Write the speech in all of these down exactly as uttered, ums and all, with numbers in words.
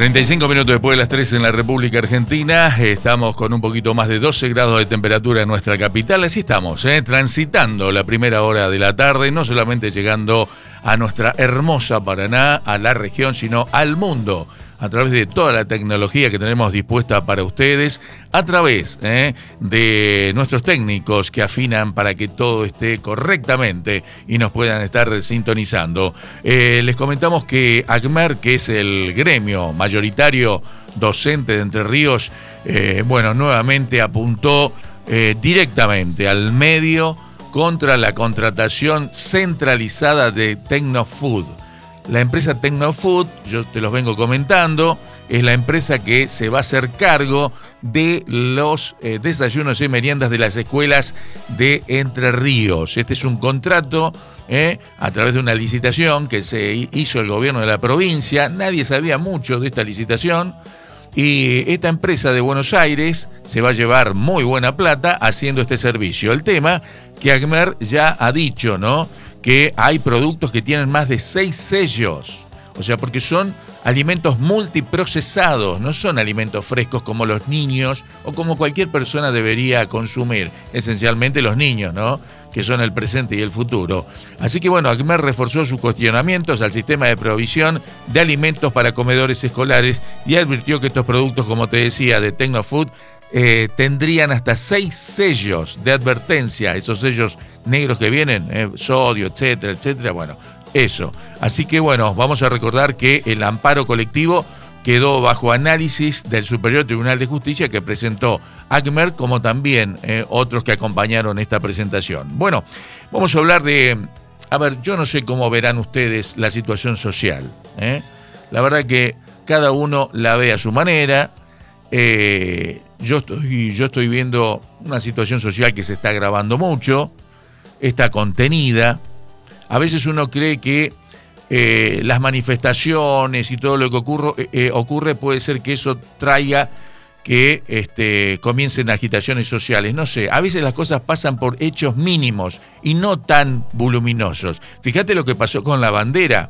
treinta y cinco minutos después de las tres en la República Argentina, estamos con un poquito más de doce grados de temperatura en nuestra capital. Así estamos, ¿eh? transitando la primera hora de la tarde, no solamente llegando a nuestra hermosa Paraná, a la región, sino al mundo, a través de toda la tecnología que tenemos dispuesta para ustedes, a través ¿eh? de nuestros técnicos que afinan para que todo esté correctamente y nos puedan estar sintonizando. Eh, les comentamos que ACMER, que es el gremio mayoritario docente de Entre Ríos, eh, bueno, nuevamente apuntó eh, directamente al medio contra la contratación centralizada de Tecnofood. La empresa Tecnofood, yo te los vengo comentando, es la empresa que se va a hacer cargo de los eh, desayunos y meriendas de las escuelas de Entre Ríos. Este es un contrato eh, a través de una licitación que se hizo el gobierno de la provincia. Nadie sabía mucho de esta licitación y esta empresa de Buenos Aires se va a llevar muy buena plata haciendo este servicio. El tema que ACMER ya ha dicho, ¿no?, que hay productos que tienen más de seis sellos, o sea, porque son alimentos multiprocesados, no son alimentos frescos como los niños o como cualquier persona debería consumir, esencialmente los niños, ¿no?, que son el presente y el futuro. Así que bueno, ACMER reforzó sus cuestionamientos al sistema de provisión de alimentos para comedores escolares y advirtió que estos productos, como te decía, de Tecnofood, Eh, tendrían hasta seis sellos de advertencia, esos sellos negros que vienen, eh, sodio, etcétera, etcétera, bueno, eso. Así que bueno, vamos a recordar que el amparo colectivo quedó bajo análisis del Superior Tribunal de Justicia que presentó ACMER, como también eh, otros que acompañaron esta presentación. Bueno, vamos a hablar de, a ver, yo no sé cómo verán ustedes la situación social, ¿eh? La verdad que cada uno la ve a su manera. Eh, yo estoy, yo estoy viendo una situación social que se está agravando mucho, está contenida. A veces uno cree que eh, las manifestaciones y todo lo que ocurre, eh, ocurre puede ser que eso traiga que este, comiencen agitaciones sociales. No sé, a veces las cosas pasan por hechos mínimos y no tan voluminosos. Fíjate lo que pasó con la bandera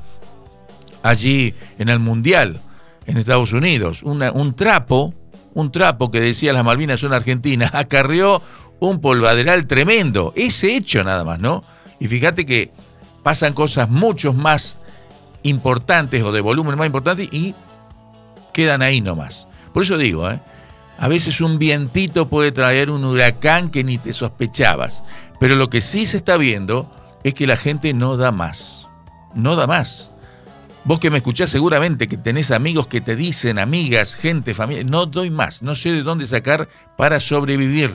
allí en el Mundial en Estados Unidos. Una, un trapo Un trapo que decía las Malvinas son argentinas, acarreó un polvaderal tremendo. Ese hecho nada más, ¿no? Y fíjate que pasan cosas mucho más importantes o de volumen más importante y quedan ahí nomás. Por eso digo, ¿eh? A veces un vientito puede traer un huracán que ni te sospechabas. Pero lo que sí se está viendo es que la gente no da más. No da más. Vos que me escuchás seguramente que tenés amigos que te dicen, amigas, gente, familia, no doy más, no sé de dónde sacar para sobrevivir.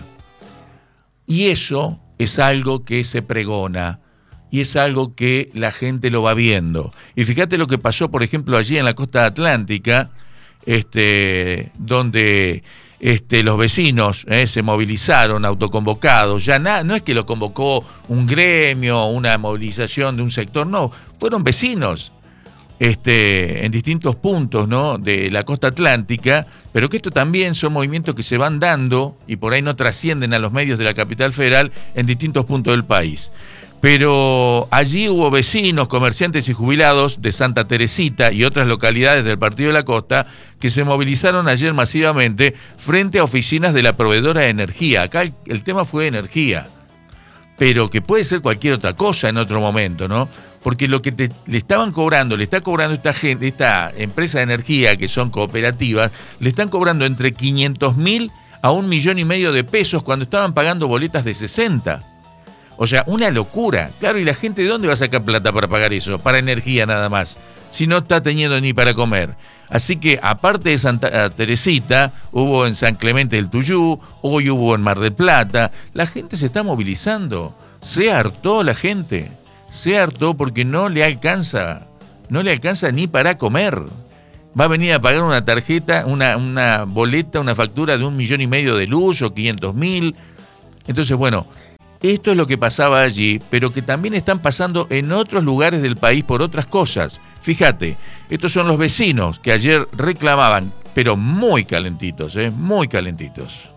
Y eso es algo que se pregona y es algo que la gente lo va viendo. Y fíjate lo que pasó, por ejemplo, allí en la costa atlántica, este, donde este, los vecinos eh, se movilizaron autoconvocados. Ya na, no es que lo convocó un gremio, una movilización de un sector, no, fueron vecinos. Este, en distintos puntos, ¿no?, de la costa atlántica, pero que esto también son movimientos que se van dando y por ahí no trascienden a los medios de la capital federal en distintos puntos del país. Pero allí hubo vecinos, comerciantes y jubilados de Santa Teresita y otras localidades del Partido de la Costa que se movilizaron ayer masivamente frente a oficinas de la proveedora de energía. Acá el, el tema fue energía, pero que puede ser cualquier otra cosa en otro momento, ¿no? Porque lo que te, le estaban cobrando, le está cobrando esta gente, esta empresa de energía, que son cooperativas, le están cobrando entre quinientos mil a un millón y medio de pesos cuando estaban pagando boletas de sesenta. O sea, una locura. Claro, ¿y la gente de dónde va a sacar plata para pagar eso? Para energía nada más, si no está teniendo ni para comer. Así que, aparte de Santa Teresita, hubo en San Clemente del Tuyú, hoy hubo en Mar del Plata. La gente se está movilizando. Se hartó la gente. Se hartó porque no le alcanza, no le alcanza ni para comer. Va a venir a pagar una tarjeta, una, una boleta, una factura de un millón y medio de luz o quinientos mil. Entonces, bueno, esto es lo que pasaba allí, pero que también están pasando en otros lugares del país por otras cosas. Fíjate, estos son los vecinos que ayer reclamaban, pero muy calentitos, ¿eh? muy calentitos.